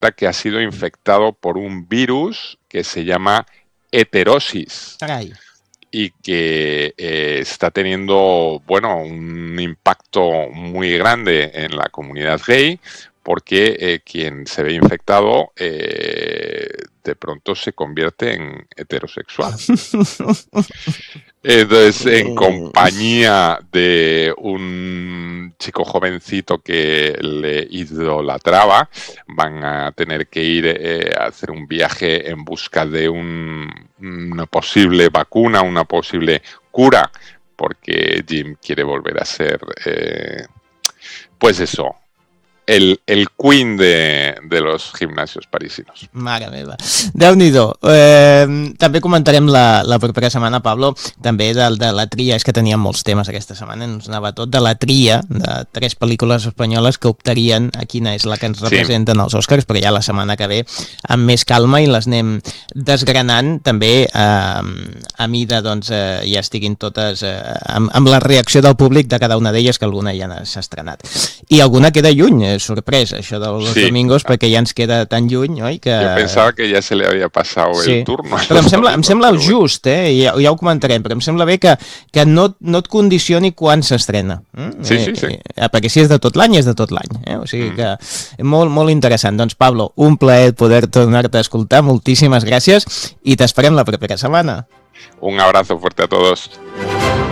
resulta que ha sido infectado por un virus que se llama heterosis. Caray. Y que está teniendo, bueno, un impacto muy grande en la comunidad gay, porque quien se ve infectado de pronto se convierte en heterosexual. Entonces, en compañía de un chico jovencito que le idolatraba, van a tener que ir a hacer un viaje en busca de una posible vacuna, una posible cura, porque Jim quiere volver a ser, pues eso, el queen de los gimnasios parisinos. Mare meva. Déu-n'hi-do. També comentarem la propera setmana, Pablo, també de la tria, és que teníem molts temes aquesta setmana, ens anava tot, de la tria de 3 pel·lícules espanyoles que optarien a quina és la que ens representen als Oscars, però ja la setmana que ve amb més calma i les anem desgranant també a mida, doncs, ja estiguin totes amb la reacció del públic de cada una d'elles, que alguna ja s'ha estrenat. I alguna queda lluny, sorprès, això de los domingos, perquè ja ens queda tan lluny, oi? Que... Jo pensava que ja se li havia passat el turno. Però em sembla just, ja ho comentarem, però em sembla bé que no et condicioni quan s'estrena. Sí. Perquè si és de tot l'any, és de tot l'any. O sigui que molt, molt interessant. Doncs, Pablo, un plaer poder tornar-te a escoltar. Moltíssimes gràcies i t'esperem la propera setmana. Un abrazo fuerte a todos.